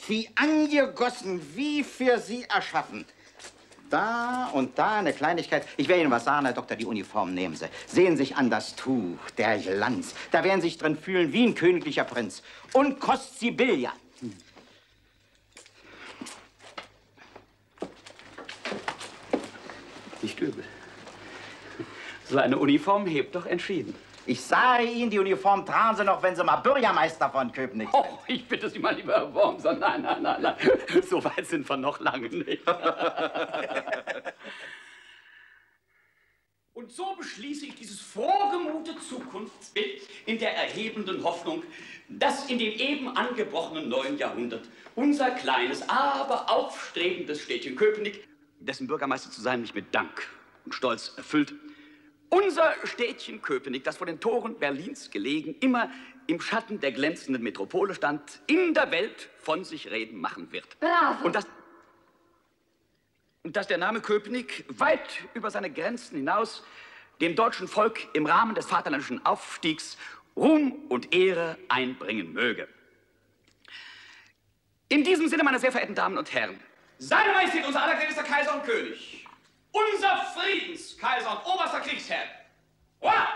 wie angegossen, wie für Sie erschaffen. Da und da eine Kleinigkeit. Ich will Ihnen was sagen, Herr Doktor, die Uniform nehmen Sie. Sehen sich an das Tuch, der Glanz. Da werden Sie sich drin fühlen wie ein königlicher Prinz. Und kostet Sie Billard. Nicht übel. So eine Uniform hebt doch entschieden. Ich sage Ihnen, die Uniform tragen Sie noch, wenn Sie mal Bürgermeister von Köpenick sind. Oh, ich bitte Sie mal, lieber Herr Wormser. Nein, nein, nein, nein. So weit sind wir noch lange nicht. Und so beschließe ich dieses frohgemute Zukunftsbild in der erhebenden Hoffnung, dass in dem eben angebrochenen neuen Jahrhundert unser kleines, aber aufstrebendes Städtchen Köpenick, dessen Bürgermeister zu sein mich mit Dank und Stolz erfüllt, unser Städtchen Köpenick, das vor den Toren Berlins gelegen, immer im Schatten der glänzenden Metropole stand, in der Welt von sich reden machen wird. Bravo! Und dass der Name Köpenick weit über seine Grenzen hinaus dem deutschen Volk im Rahmen des vaterländischen Aufstiegs Ruhm und Ehre einbringen möge. In diesem Sinne, meine sehr verehrten Damen und Herren, Seine Majestät, unser allergnädigster Kaiser und König, unser Friedenskaiser und oberster Kriegsherr, Roi!